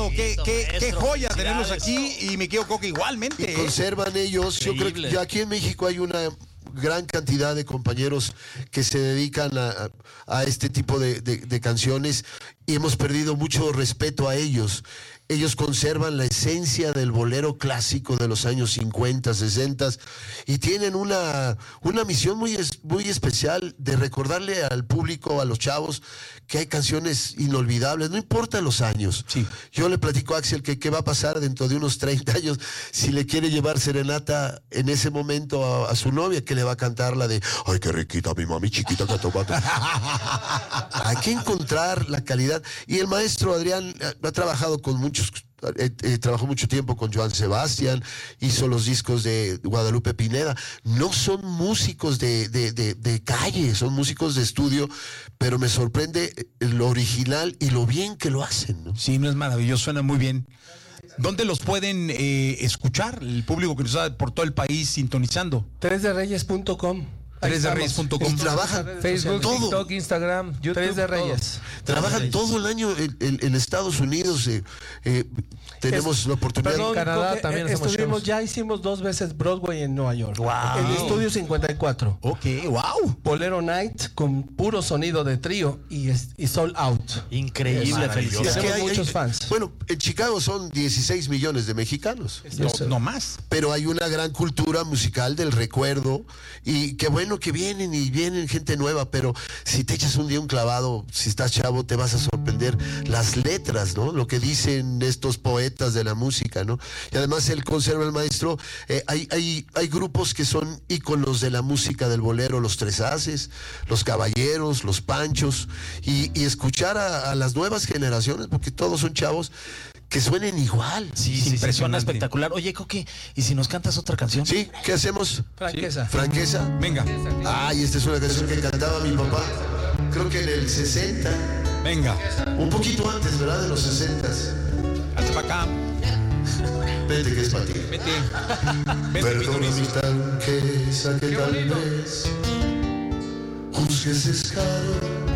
Claro, qué joya tenerlos aquí, y mi querido Coque igualmente. Y conservan ellos. Increíble. Yo creo que aquí en México hay una gran cantidad de compañeros que se dedican a este tipo de canciones, y hemos perdido mucho respeto a ellos. Ellos conservan la esencia del bolero clásico de los años 50, 60, y tienen una misión muy especial de recordarle al público, a los chavos, que hay canciones inolvidables, no importa los años. Sí. Yo le platico a Axel que qué va a pasar dentro de unos 30 años si le quiere llevar serenata en ese momento a su novia, que le va a cantar la de "Ay, qué riquita mi mami chiquita que tomate". Hay que encontrar la calidad. Y el maestro Adrián ha trabajado con muchos. Trabajó mucho tiempo con Joan Sebastián, hizo los discos de Guadalupe Pineda. No son músicos de calle, son músicos de estudio, pero me sorprende lo original y lo bien que lo hacen, ¿no? Sí, no es maravilloso, suena muy bien. ¿Dónde los pueden escuchar el público que nos está por todo el país sintonizando? 3derreyes.com. 3derreyes.com. Y trabajan Facebook, todo. TikTok, Instagram, YouTube, 3 de Reyes. Trabajan todo el año en Estados Unidos. Tenemos la oportunidad. Perdón, en Canadá Coque, también ya hicimos 2 veces Broadway en Nueva York. Wow. En Estudio 54. Ok, wow. Bolero Night con puro sonido de trío y Sold Out. Increíble, felicidades. Tenemos muchos fans. Bueno, en Chicago son 16 millones de mexicanos. No más. Pero hay una gran cultura musical del recuerdo, y qué bueno que vienen gente nueva, pero si te echas un día un clavado, si estás chavo, te vas a sorprender las letras, ¿no? Lo que dicen estos poetas de la música, ¿no? Y además él conserva, el maestro, hay grupos que son íconos de la música del bolero: los Tres Haces, los Caballeros, los Panchos, y escuchar a las nuevas generaciones, porque todos son chavos, que suenen igual. Sí, suena espectacular. Oye, Coque, ¿y si nos cantas otra canción? Sí, ¿qué hacemos? Franqueza. Franqueza. Venga, Ay, esta es una canción que cantaba mi papá, creo que en el 60, venga. un poquito antes, ¿verdad? De los 60. Hazte para acá. Vete, que es para ti. Vete. Vete, Perdona mi Pitonis. franqueza, que tal vez juzgues escaro